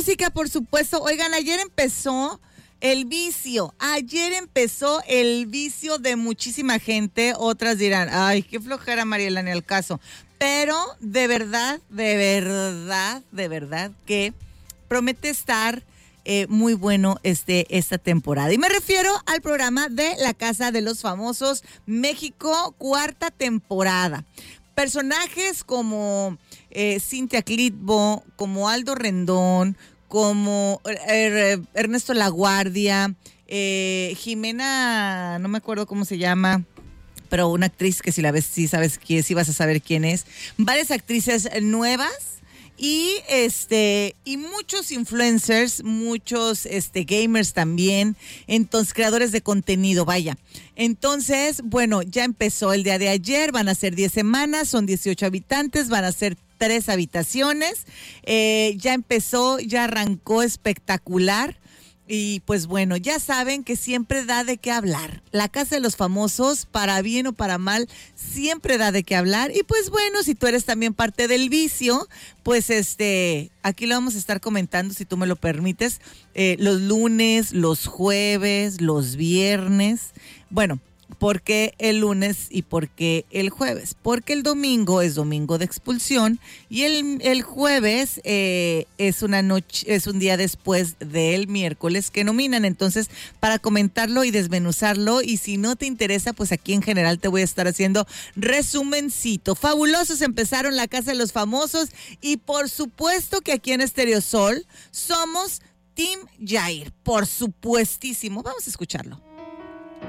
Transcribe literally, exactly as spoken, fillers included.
música, por supuesto. Oigan, ayer empezó el vicio. Ayer empezó el vicio de muchísima gente. Otras dirán, ay, qué flojera, Mariela, en el caso. Pero de verdad, de verdad, de verdad que promete estar eh, muy bueno este, esta temporada. Y me refiero al programa de La Casa de los Famosos México, cuarta temporada. Personajes como eh, Cintia Clitbo, como Aldo Rendón, como eh, Ernesto Laguardia, eh, Jimena, no me acuerdo cómo se llama, pero una actriz que si la ves, sí sabes quién, sí vas a saber quién es. Varias actrices nuevas y este y muchos influencers, muchos este gamers también, entonces creadores de contenido, vaya. Entonces, bueno, ya empezó el día de ayer, van a ser diez semanas, son dieciocho habitantes, van a ser tres habitaciones, eh, ya empezó, ya arrancó espectacular. Y pues bueno, ya saben que siempre da de qué hablar. La Casa de los Famosos, para bien o para mal, siempre da de qué hablar. Y pues bueno, si tú eres también parte del vicio, pues este, aquí lo vamos a estar comentando, si tú me lo permites, eh, los lunes, los jueves, los viernes. Bueno, ¿por qué el lunes y por qué el jueves? Porque el domingo es domingo de expulsión y el, el jueves eh, es una noche, es un día después del miércoles que nominan. Entonces, para comentarlo y desmenuzarlo, y si no te interesa, pues aquí en general te voy a estar haciendo resumencito. Fabulosos empezaron La Casa de los Famosos y por supuesto que aquí en Estereosol somos Team Yair, por supuestísimo. Vamos a escucharlo.